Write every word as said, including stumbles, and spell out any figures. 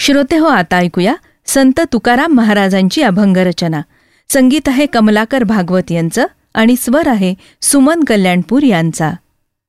श्रोते हो, आता ऐकूया संत तुकाराम महाराजांची अभंग रचना. संगीत आहे कमलाकर भागवत यांचं आणि स्वर आहे सुमन कल्याणपूर यांचा.